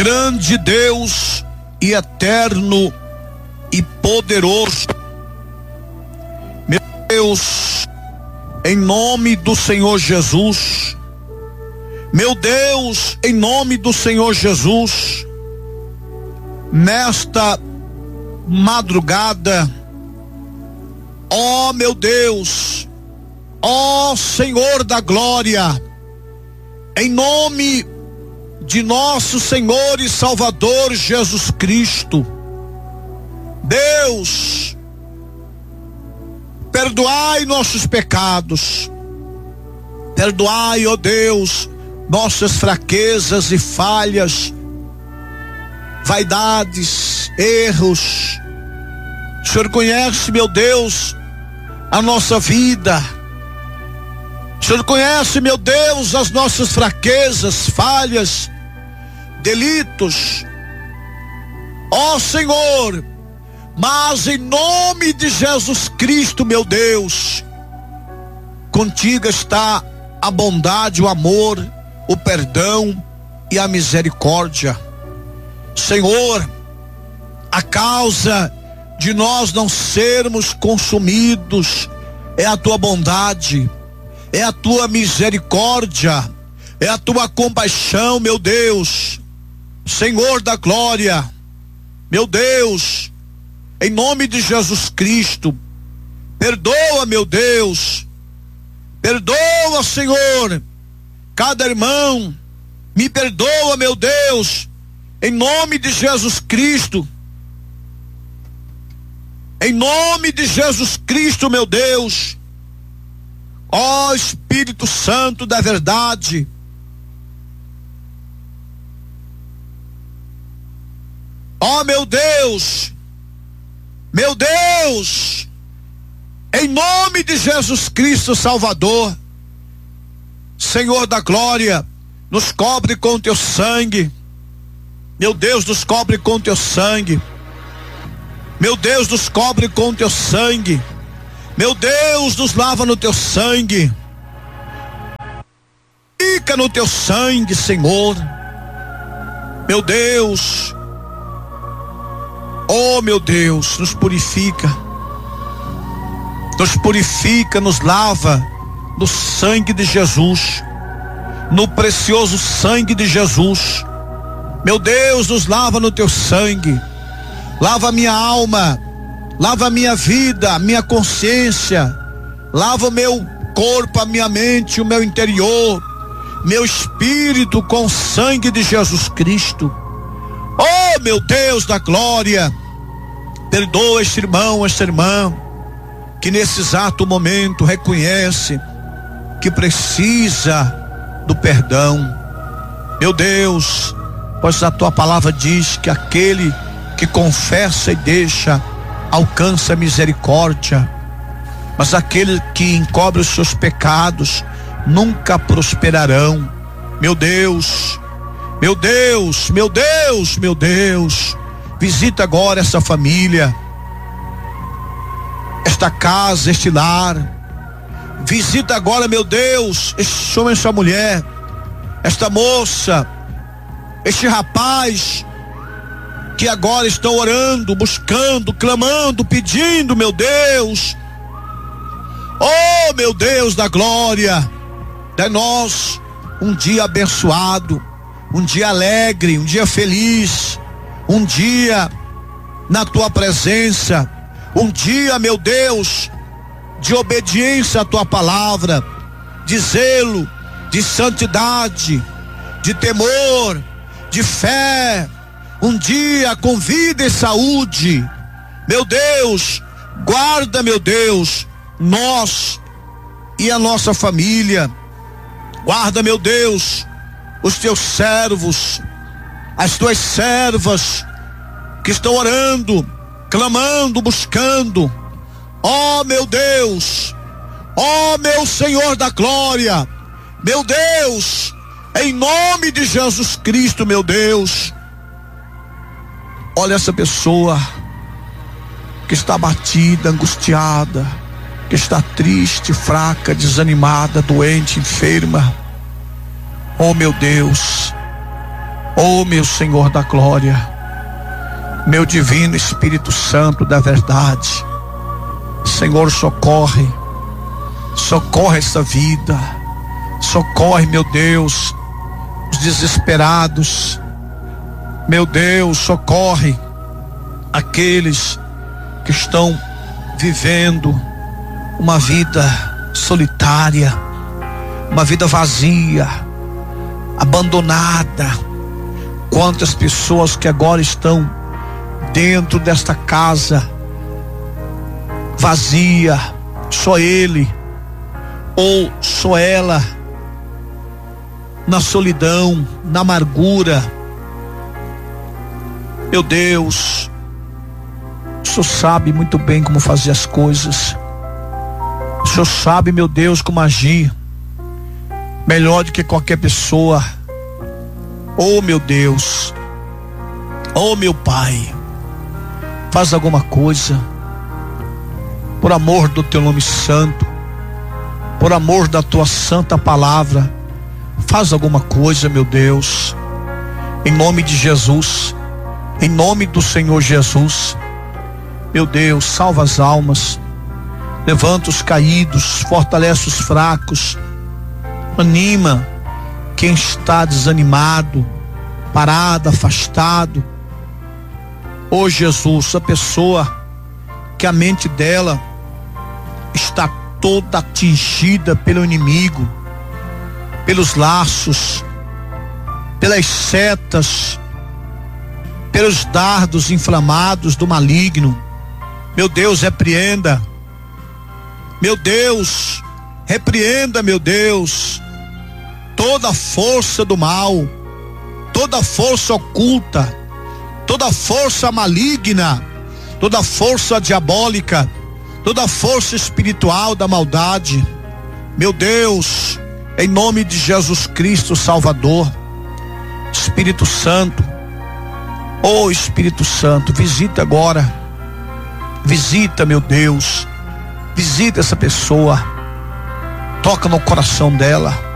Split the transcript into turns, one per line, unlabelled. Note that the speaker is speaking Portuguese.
grande Deus e eterno e poderoso, meu Deus, em nome do Senhor Jesus, meu Deus, em nome do Senhor Jesus, nesta madrugada, ó meu Deus, ó Senhor da glória, em nome de nosso Senhor e Salvador Jesus Cristo, Deus, perdoai nossos pecados, perdoai, ó Deus, nossas fraquezas e falhas, vaidades, erros. O Senhor conhece, meu Deus, a nossa vida. O Senhor conhece, meu Deus, as nossas fraquezas, falhas, delitos. Ó Senhor, mas em nome de Jesus Cristo, meu Deus, contigo está a bondade, o amor, o perdão e a misericórdia. Senhor, a causa de nós não sermos consumidos é a tua bondade, é a tua misericórdia, é a tua compaixão, meu Deus, Senhor da glória, meu Deus, em nome de Jesus Cristo, perdoa, meu Deus, perdoa, Senhor, cada irmão, me perdoa, meu Deus, em nome de Jesus Cristo, em nome de Jesus Cristo, meu Deus, ó Espírito Santo da verdade, ó meu Deus, em nome de Jesus Cristo Salvador, Senhor da glória, nos cobre com teu sangue, meu Deus, nos cobre com teu sangue, meu Deus, nos cobre com teu sangue, meu Deus, nos lava no teu sangue, fica no teu sangue, Senhor, meu Deus, oh meu Deus, nos purifica, nos lava no sangue de Jesus, no precioso sangue de Jesus, meu Deus, nos lava no teu sangue, lava a minha alma, lava a minha vida, a minha consciência, lava o meu corpo, a minha mente, o meu interior, meu espírito com o sangue de Jesus Cristo. Oh meu Deus da glória, perdoa este irmão, esta irmã, que nesse exato momento reconhece que precisa do perdão, meu Deus, pois a tua palavra diz que aquele que confessa e deixa alcança misericórdia, mas aquele que encobre os seus pecados nunca prosperarão. Meu Deus, meu Deus, meu Deus, meu Deus, visita agora essa família, esta casa, este lar, visita agora, meu Deus, este homem, essa mulher, esta moça, este rapaz, que agora estão orando, buscando, clamando, pedindo, meu Deus, oh meu Deus da glória, dá nós um dia abençoado, um dia alegre, um dia feliz, um dia na tua presença, um dia, meu Deus, de obediência à tua palavra, de zelo, de santidade, de temor, de fé, um dia com vida e saúde, meu Deus, guarda, meu Deus, nós e a nossa família, guarda, meu Deus, os teus servos, as tuas servas, que estão orando, clamando, buscando, ó meu Deus, ó meu Senhor da glória, meu Deus, em nome de Jesus Cristo, meu Deus, olha essa pessoa que está abatida, angustiada, que está triste, fraca, desanimada, doente, enferma. Oh meu Deus, Oh, meu Senhor da glória, meu divino Espírito Santo da verdade, Senhor, socorre essa vida, socorre, meu Deus, os desesperados, meu Deus, socorre aqueles que estão vivendo uma vida solitária, uma vida vazia, abandonada. Quantas pessoas que agora estão dentro desta casa vazia, só ele ou só ela, na solidão, na amargura. Meu Deus, o Senhor sabe muito bem como fazer as coisas. O Senhor sabe, meu Deus, como agir melhor do que qualquer pessoa. Oh, meu Deus, oh, meu Pai, faz alguma coisa, por amor do teu nome santo, por amor da tua santa palavra. Faz alguma coisa, meu Deus, em nome de Jesus, em nome do Senhor Jesus. Meu Deus, salva as almas, levanta os caídos, fortalece os fracos, anima quem está desanimado, parado, afastado. Oh, Jesus, a pessoa que a mente dela está toda atingida pelo inimigo, pelos laços, pelas setas, pelos dardos inflamados do maligno. Meu Deus, repreenda. Meu Deus, repreenda, meu Deus, toda força do mal, toda força oculta, toda força maligna, toda força diabólica, toda força espiritual da maldade. Meu Deus, em nome de Jesus Cristo Salvador, Espírito Santo, oh Espírito Santo, visita agora, visita, meu Deus, visita essa pessoa, toca no coração dela,